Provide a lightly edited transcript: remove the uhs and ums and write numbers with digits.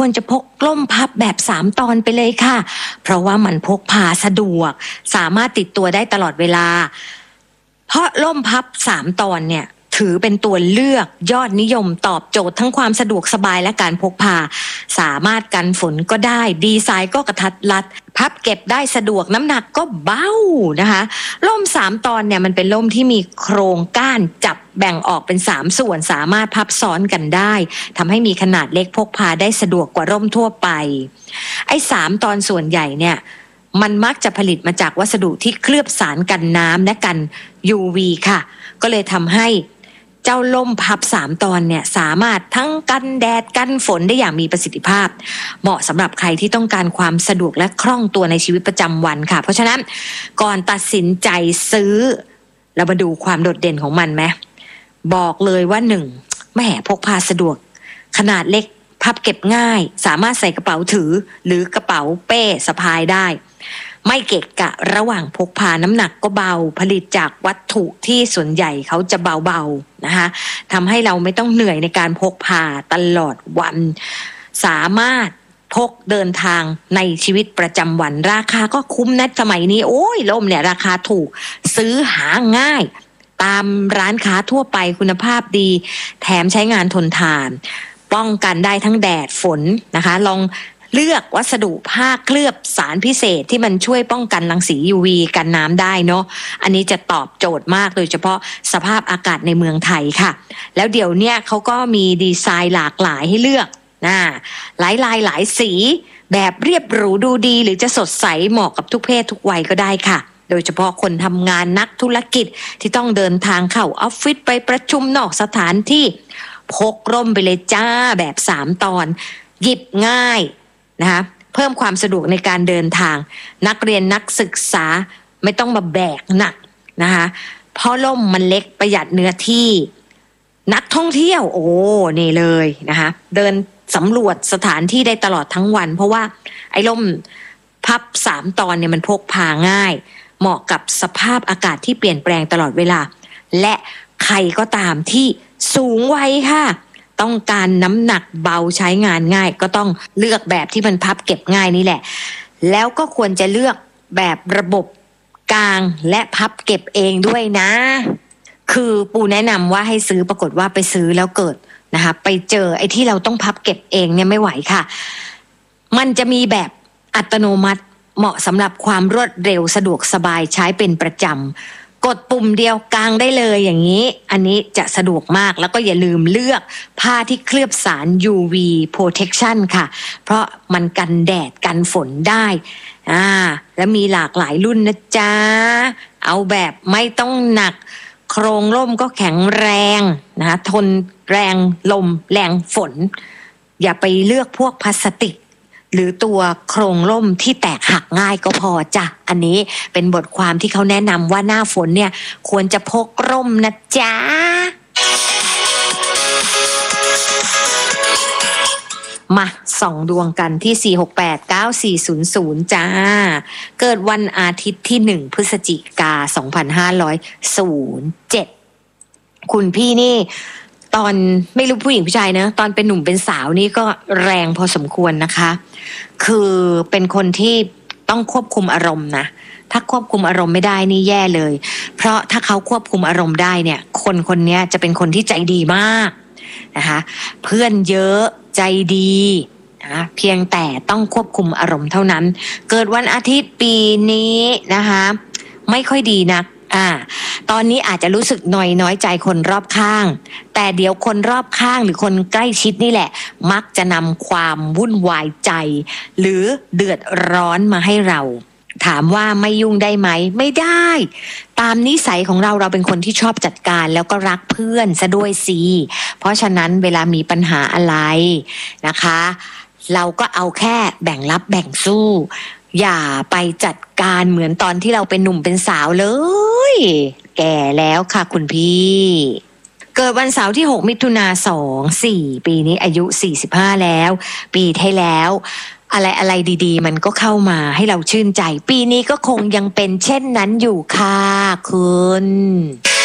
ควรจะพกร่มพับแบบ3ตอนไปเลยค่ะเพราะว่ามันพกพาสะดวกสามารถติดตัวได้ตลอดเวลาเพราะร่มพับ3ตอนเนี่ยถือเป็นตัวเลือกยอดนิยมตอบโจทย์ทั้งความสะดวกสบายและการพกพาสามารถกันฝนก็ได้ดีไซน์ก็กระทัดรัดพับเก็บได้สะดวกน้ำหนักก็เบานะคะร่ม3ตอนเนี่ยมันเป็นร่มที่มีโครงก้านจับแบ่งออกเป็น3ส่วนสามารถพับซ้อนกันได้ทำให้มีขนาดเล็กพกพาได้สะดวกกว่าร่มทั่วไปไอ้3ตอนส่วนใหญ่เนี่ยมันมักจะผลิตมาจากวัสดุที่เคลือบสารกันน้ำและกัน UV ค่ะก็เลยทำให้เจ้าล่มพับ3ตอนเนี่ยสามารถทั้งกันแดดกันฝนได้อย่างมีประสิทธิภาพเหมาะสำหรับใครที่ต้องการความสะดวกและคล่องตัวในชีวิตประจำวันค่ะเพราะฉะนั้นก่อนตัดสินใจซื้อเรามาดูความโดดเด่นของมันไหมบอกเลยว่า1แหมพกพาสะดวกขนาดเล็กพับเก็บง่ายสามารถใส่กระเป๋าถือหรือกระเป๋าเป้สะพายได้ไม่เกะกะระหว่างพกพาน้ำหนักก็เบาผลิตจากวัตถุที่ส่วนใหญ่เขาจะเบาๆนะคะทำให้เราไม่ต้องเหนื่อยในการพกพาตลอดวันสามารถพกเดินทางในชีวิตประจำวันราคาก็คุ้มนะสมัยนี้โอ้ยร่มเนี่ยราคาถูกซื้อหาง่ายตามร้านค้าทั่วไปคุณภาพดีแถมใช้งานทนทานป้องกันได้ทั้งแดดฝนนะคะลองเลือกวัสดุผ้าเคลือบสารพิเศษที่มันช่วยป้องกันรังสี UV กันน้ำได้เนาะอันนี้จะตอบโจทย์มากโดยเฉพาะสภาพอากาศในเมืองไทยค่ะแล้วเดี๋ยวเนี้ยเขาก็มีดีไซน์หลากหลายให้เลือกหลายลายหลายสีแบบเรียบหรูดูดีหรือจะสดใสเหมาะกับทุกเพศทุกวัยก็ได้ค่ะโดยเฉพาะคนทำงานนักธุรกิจที่ต้องเดินทางเข้าออฟฟิศไปประชุมนอกสถานที่พกร่มไปเลยจ้าแบบ3ตอนหยิบง่ายนะคะเพิ่มความสะดวกในการเดินทางนักเรียนนักศึกษาไม่ต้องมาแบกหนักนะคะเพราะร่มมันเล็กประหยัดเนื้อที่นักท่องเที่ยวโอ้นี่เลยนะคะเดินสำรวจสถานที่ได้ตลอดทั้งวันเพราะว่าไอ้ร่มพับ3ตอนเนี่ยมันพกพาง่ายเหมาะกับสภาพอากาศที่เปลี่ยนแปลงตลอดเวลาและใครก็ตามที่สูงวัยค่ะต้องการน้ำหนักเบาใช้งานง่ายก็ต้องเลือกแบบที่มันพับเก็บง่ายนี่แหละแล้วก็ควรจะเลือกแบบระบบกางและพับเก็บเองด้วยนะคือปูแนะนำว่าให้ซื้อปรากฏว่าไปซื้อแล้วเกิดนะคะไปเจอไอ้ที่เราต้องพับเก็บเองเนี่ยไม่ไหวค่ะมันจะมีแบบอัตโนมัติเหมาะสำหรับความรวดเร็วสะดวกสบายใช้เป็นประจำกดปุ่มเดียวกางได้เลยอย่างนี้อันนี้จะสะดวกมากแล้วก็อย่าลืมเลือกผ้าที่เคลือบสาร UV Protection ค่ะเพราะมันกันแดดกันฝนได้แล้วมีหลากหลายรุ่นนะจ๊ะเอาแบบไม่ต้องหนักโครงร่มก็แข็งแรงนะคะทนแรงลมแรงฝนอย่าไปเลือกพวกพลาสติกหรือตัวโครงร่มที่แตกหักง่ายก็พอจ้ะอันนี้เป็นบทความที่เขาแนะนำว่าหน้าฝนเนี่ยควรจะพกร่มนะจ๊ะมาส่องดวงกันที่4689400จ้าเกิดวันอาทิตย์ที่1พฤศจิกายน2507คุณพี่นี่ตอนไม่รู้ผู้หญิงผู้ชายนะตอนเป็นหนุ่มเป็นสาวนี่ก็แรงพอสมควรนะคะคือเป็นคนที่ต้องควบคุมอารมณ์นะถ้าควบคุมอารมณ์ไม่ได้นี่แย่เลยเพราะถ้าเขาควบคุมอารมณ์ได้เนี่ยคนนี้จะเป็นคนที่ใจดีมากนะคะเพื่อนเยอะใจดีนะเพียงแต่ต้องควบคุมอารมณ์เท่านั้นเกิดวันอาทิตย์ปีนี้นะคะไม่ค่อยดีนักตอนนี้อาจจะรู้สึกน้อยใจคนรอบข้างแต่เดี๋ยวคนรอบข้างหรือคนใกล้ชิดนี่แหละมักจะนำความวุ่นวายใจหรือเดือดร้อนมาให้เราถามว่าไม่ยุ่งได้ไหมไม่ได้ตามนิสัยของเราเป็นคนที่ชอบจัดการแล้วก็รักเพื่อนซะด้วยสิเพราะฉะนั้นเวลามีปัญหาอะไรนะคะเราก็เอาแค่แบ่งรับแบ่งสู้อย่าไปจัดการเหมือนตอนที่เราเป็นหนุ่มเป็นสาวเลยแก่แล้วค่ะคุณพี่เกิดวันเสาร์ที่6มิถุนายน24ปีนี้อายุ45แล้วปีที่แล้วอะไรดีๆมันก็เข้ามาให้เราชื่นใจปีนี้ก็คงยังเป็นเช่นนั้นอยู่ค่ะคุณ